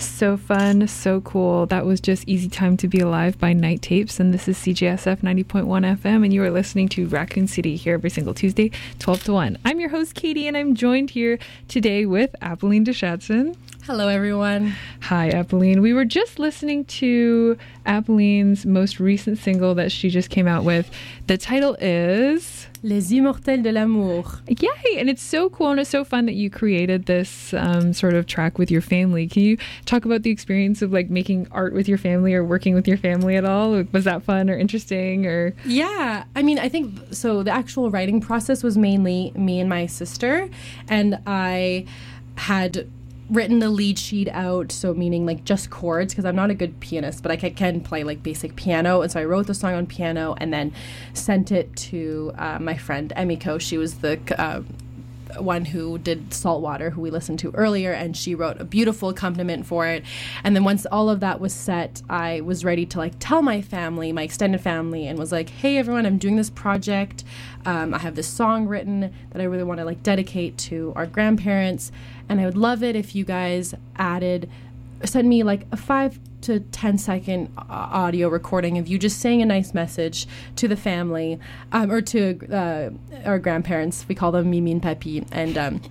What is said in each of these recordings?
So fun, so cool. That was just Easy Time to Be Alive by Night Tapes, and this is CJSF 90.1 FM, and you are listening to Raccoon City here every single Tuesday, 12 to 1. I'm your host, Katie, and I'm joined here today with Appeline Deschatson. Hello, everyone. Hi, Appeline. We were just listening to Appeline's most recent single that she just came out with. The title is Les Immortels de l'Amour. Yay! And it's so cool and it's so fun that you created this sort of track with your family. Can you talk about the experience of like making art with your family or working with your family at all? Was that fun or interesting or? Yeah, I mean, I think so. The actual writing process was mainly me and my sister, and I had written the lead sheet out, so meaning like just chords, because I'm not a good pianist, but I can play like basic piano, and so I wrote the song on piano and then sent it to my friend Emiko. She was the one who did Saltwater, who we listened to earlier, and she wrote a beautiful accompaniment for it. And then once all of that was set, I was ready to like tell my family, my extended family, and was like, hey everyone, I'm doing this project. I have this song written that I really want to like dedicate to our grandparents, and I would love it if you guys send me like a 5 to 10 second audio recording of you just saying a nice message to the family, or to our grandparents. We call them Mimi and Papi, and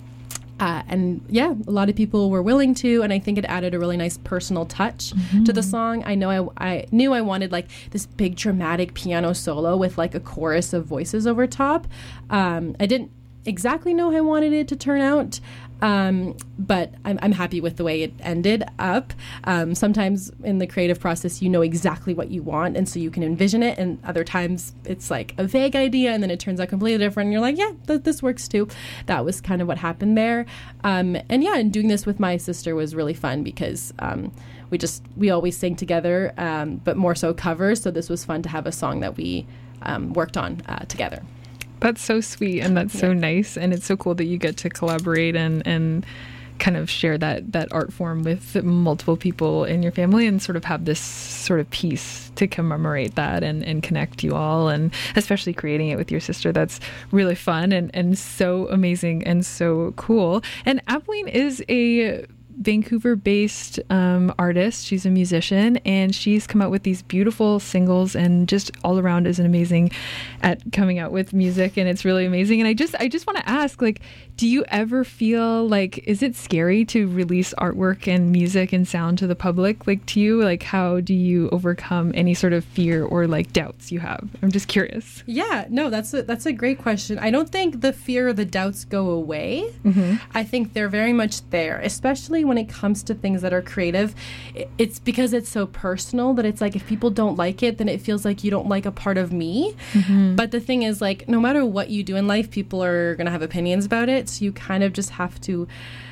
yeah, a lot of people were willing to, and I think it added a really nice personal touch to the song. I know I knew I wanted like this big dramatic piano solo with like a chorus of voices over top. I didn't exactly know how I wanted it to turn out, but I'm happy with the way it ended up. Sometimes in the creative process, you know exactly what you want, and so you can envision it, and other times it's like a vague idea and then it turns out completely different and you're like, yeah, this works too. That was kind of what happened there. And doing this with my sister was really fun because we always sing together, but more so covers, so this was fun to have a song that we worked on together. That's so sweet, and that's so nice, and it's so cool that you get to collaborate and kind of share that art form with multiple people in your family and sort of have this sort of piece to commemorate that and connect you all, and especially creating it with your sister. That's really fun and so amazing and so cool. And Appeline is a Vancouver-based artist. She's a musician, and she's come out with these beautiful singles, and just all around is amazing at coming out with music, and it's really amazing. And I just want to ask, like, do you ever feel like, is it scary to release artwork and music and sound to the public? Like, to you, like, how do you overcome any sort of fear or like doubts you have? I'm just curious. Yeah, no, that's a great question. I don't think the fear or the doubts go away. I think they're very much there, especially when it comes to things that are creative. It's because it's so personal that it's like, if people don't like it, then it feels like you don't like a part of me. But the thing is, like, no matter what you do in life, people are going to have opinions about it. So you kind of just have to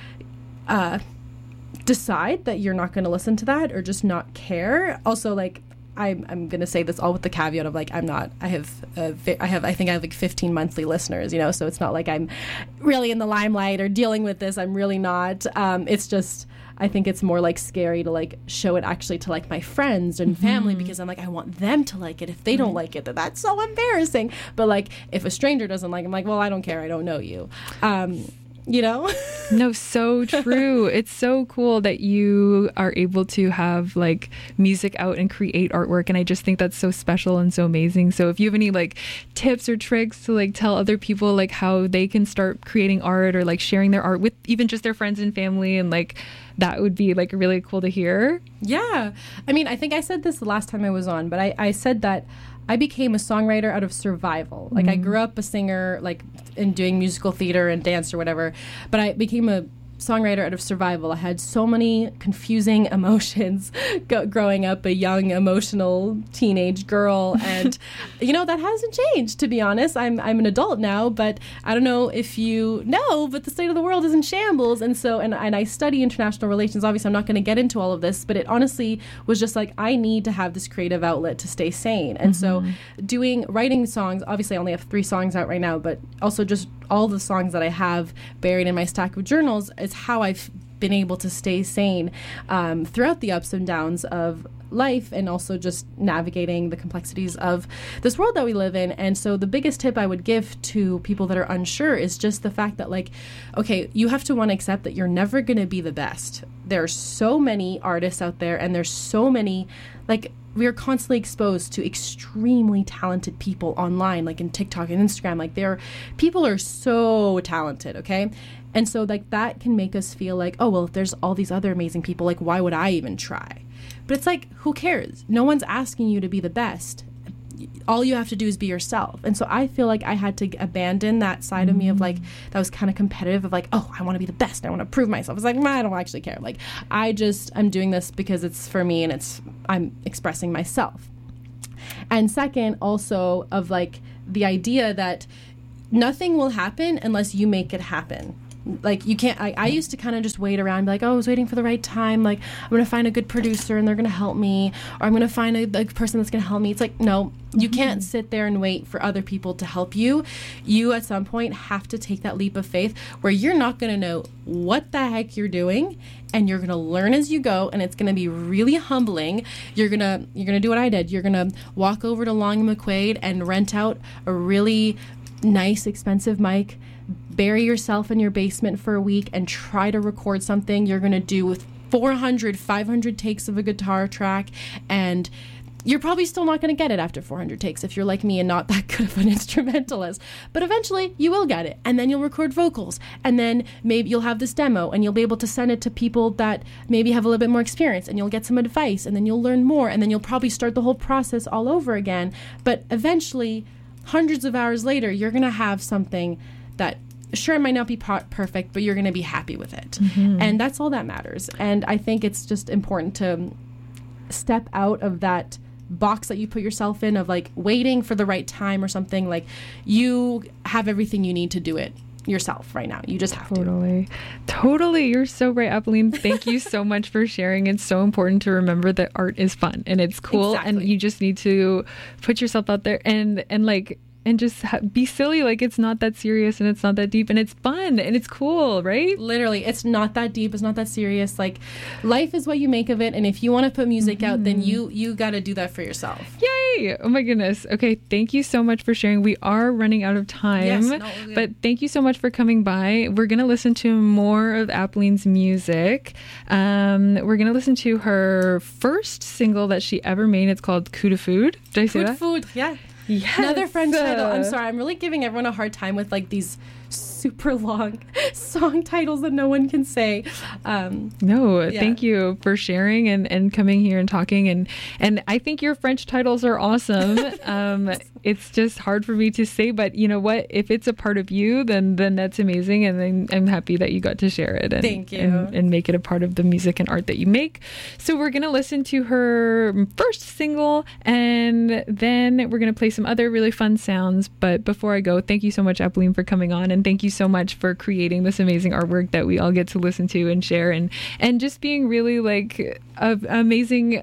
decide that you're not going to listen to that or just not care. Also, like, I'm going to say this all with the caveat of like, I think I have like 15 monthly listeners, you know, so it's not like I'm really in the limelight or dealing with this. I'm really not. It's just, I think it's more like scary to like show it actually to like my friends and family, because I'm like, I want them to like it. If they don't like it, then that's so embarrassing. But like, if a stranger doesn't like it, I'm like, well, I don't care. I don't know you. You know? No, so true. It's so cool that you are able to have like music out and create artwork, and I just think that's so special and so amazing. So if you have any like tips or tricks to like tell other people like how they can start creating art or like sharing their art with even just their friends and family, and like that would be like really cool to hear. Yeah. I mean, I think I said this the last time I was on, but I said that I became a songwriter out of survival. Like, I grew up a singer, like, in doing musical theater and dance or whatever, but I became a songwriter out of survival. I had so many confusing emotions growing up, a young, emotional teenage girl, and you know, that hasn't changed, to be honest. I'm an adult now, but I don't know if you know, but the state of the world is in shambles, and so and I study international relations. Obviously, I'm not going to get into all of this, but it honestly was just like, I need to have this creative outlet to stay sane. And so writing songs, obviously I only have 3 songs out right now, but also just all the songs that I have buried in my stack of journals is how I've been able to stay sane throughout the ups and downs of life and also just navigating the complexities of this world that we live in. And so the biggest tip I would give to people that are unsure is just the fact that, like, okay, you have to accept that you're never going to be the best. There are so many artists out there, and there's so many, like, we are constantly exposed to extremely talented people online, like in TikTok and Instagram. Like, people are so talented, okay? And so, like, that can make us feel like, oh, well, if there's all these other amazing people, like, why would I even try? But it's like, who cares? No one's asking you to be the best. All you have to do is be yourself. And so I feel like I had to abandon that side of me of, like, that was kind of competitive of, like, oh, I want to be the best. I want to prove myself. It's like, I don't actually care. Like, I'm doing this because it's for me and I'm expressing myself. And second, also, of, like, the idea that nothing will happen unless you make it happen. Like, you can't, I used to kind of just wait around and be like, oh, I was waiting for the right time. Like, I'm going to find a good producer and they're going to help me. Or I'm going to find a person that's going to help me. It's like, no, you can't sit there and wait for other people to help you. You, at some point, have to take that leap of faith where you're not going to know what the heck you're doing, and you're going to learn as you go, and it's going to be really humbling. You're going to do what I did. You're going to walk over to Long and McQuaid and rent out a really nice, expensive mic, bury yourself in your basement for a week and try to record something you're going to do with 400, 500 takes of a guitar track, and you're probably still not going to get it after 400 takes if you're like me and not that good of an instrumentalist. But eventually you will get it, and then you'll record vocals, and then maybe you'll have this demo and you'll be able to send it to people that maybe have a little bit more experience, and you'll get some advice, and then you'll learn more, and then you'll probably start the whole process all over again. But eventually, hundreds of hours later, you're going to have something that, sure, it might not be perfect, but you're going to be happy with it. And that's all that matters. And I think it's just important to step out of that box that you put yourself in of, like, waiting for the right time or something. Like, you have everything you need to do it yourself right now. You just have to. Totally. You're so right, Apolline. Thank you so much for sharing. It's so important to remember that art is fun and it's cool. Exactly. And you just need to put yourself out there and just be silly. Like, it's not that serious and it's not that deep and it's fun and it's cool, right? Literally, it's not that deep. It's not that serious. Like, life is what you make of it. And if you want to put music out, then you got to do that for yourself. Yay! Oh my goodness. Okay. Thank you so much for sharing. We are running out of time, but thank you so much for coming by. We're going to listen to more of Apolline's music. We're going to listen to her first single that she ever made. It's called Coup de Food. Did I say that? Food, yeah. Yes. Another French title. I'm sorry. I'm really giving everyone a hard time with, like, these super long song titles that no one can say. Thank you for sharing and coming here and talking. And I think your French titles are awesome. It's just hard for me to say, but you know what? If it's a part of you, then that's amazing. And I'm happy that you got to share it. Thank you. And make it a part of the music and art that you make. So we're going to listen to her first single, and then we're going to play some other really fun sounds. But before I go, thank you so much, Apolline, for coming on. And thank you so much for creating this amazing artwork that we all get to listen to and share, and just being really, like, amazing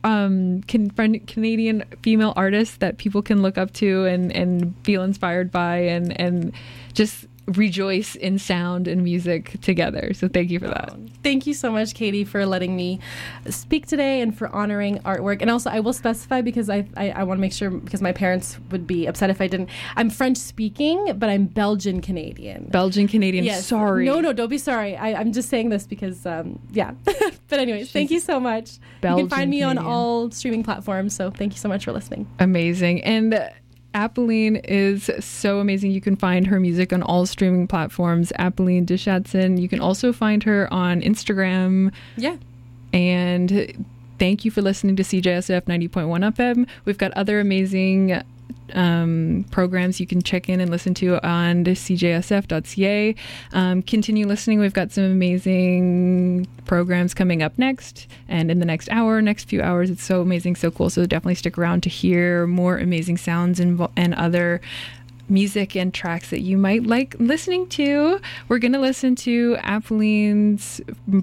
Canadian female artists that people can look up to and feel inspired by and just rejoice in sound and music together. So thank you for that. Thank you so much, Katie, for letting me speak today and for honoring artwork. And also, I will specify, because I want to make sure, because my parents would be upset if I didn't. I'm French speaking, but I'm Belgian Canadian. Belgian Canadian. Yes. Sorry. No, don't be sorry. I'm just saying this because, yeah. But anyways, thank you so much. Belgian you can find me Canadian. on all streaming platforms. So thank you so much for listening. Amazing. And Apolline is so amazing. You can find her music on all streaming platforms. Apolline Deschatzen. You can also find her on Instagram. Yeah. And thank you for listening to CJSF 90.1 FM. We've got other amazing programs you can check in and listen to on cjsf.ca. Continue listening. We've got some amazing programs coming up next and in the next few hours. It's so amazing, so cool. So definitely stick around to hear more amazing sounds and other music and tracks that you might like listening to. We're going to listen to Apolline's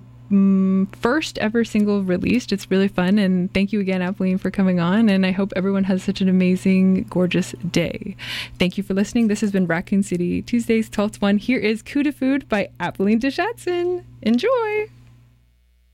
first ever single released. It's really fun, and thank you again, Apolline, for coming on, and I hope everyone has such an amazing, gorgeous day. Thank you for listening. This has been Raccoon City Tuesdays 12 to 1. Here is Coup de Food by Apolline Deschatzen. Enjoy!